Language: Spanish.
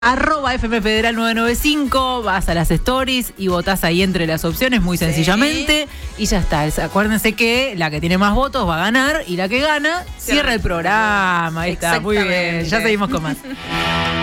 @FMFederal 995, vas a las stories y votás ahí entre las opciones muy sencillamente y ya está. Acuérdense que la que tiene más votos va a ganar y la que gana cierra el programa. Ahí está, muy bien. Ya seguimos con más.